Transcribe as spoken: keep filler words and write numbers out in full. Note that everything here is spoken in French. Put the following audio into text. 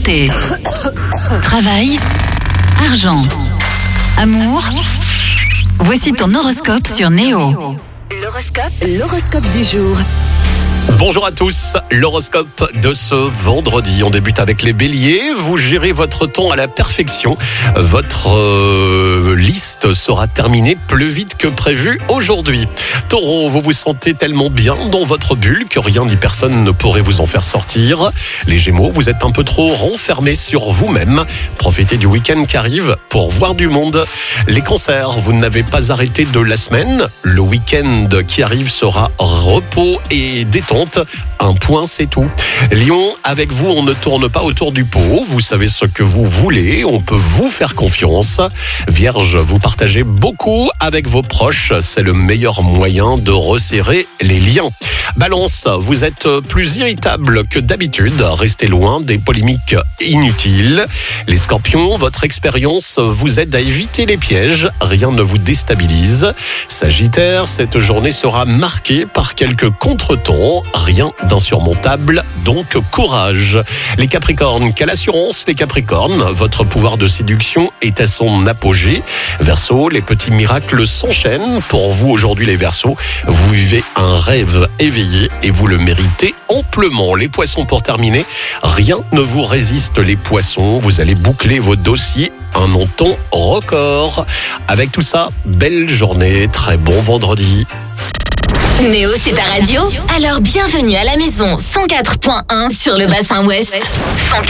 Santé, travail, argent, amour. Voici ton horoscope sur Néo. L'horoscope, l'horoscope du jour. Bonjour à tous, l'horoscope de ce vendredi. On débute avec les béliers. Vous gérez votre temps à la perfection. Votre euh, liste sera terminée plus vite que prévu aujourd'hui. Taureau, vous vous sentez tellement bien dans votre bulle que rien ni personne ne pourrait vous en faire sortir. Les gémeaux, vous êtes un peu trop renfermés sur vous-même. Profitez du week-end qui arrive pour voir du monde. Les cancers, vous n'avez pas arrêté de la semaine. Le week-end qui arrive sera repos et détente. Un point, c'est tout. Lion, avec vous, on ne tourne pas autour du pot. Vous savez ce que vous voulez. On peut vous faire confiance. Vierge, vous partagez beaucoup avec vos proches. C'est le meilleur moyen de resserrer les liens. Balance, vous êtes plus irritable que d'habitude. Restez loin des polémiques inutiles. Les scorpions, votre expérience vous aide à éviter les pièges. Rien ne vous déstabilise. Sagittaire, cette journée sera marquée par quelques contretemps. Rien d'insurmontable, donc courage. Les Capricornes, quelle assurance les Capricornes. Votre pouvoir de séduction est à son apogée. Verseau, les petits miracles s'enchaînent. Pour vous aujourd'hui les Verseaux, vous vivez un rêve éveillé et vous le méritez amplement. Les Poissons, pour terminer, rien ne vous résiste les Poissons. Vous allez boucler vos dossiers un montant record. Avec tout ça, belle journée, très bon vendredi. Néo, c'est ta radio? Alors bienvenue à la maison. cent quatre point un sur le bassin ouest.